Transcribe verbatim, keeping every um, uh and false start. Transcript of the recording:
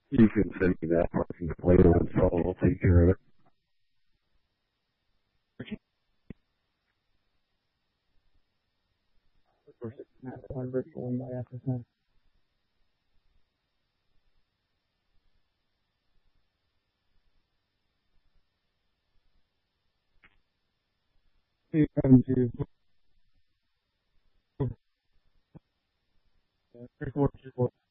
You can send me that marking later, and so I'll take care of it. One virtual one by after ten. Come to three, four, two, four.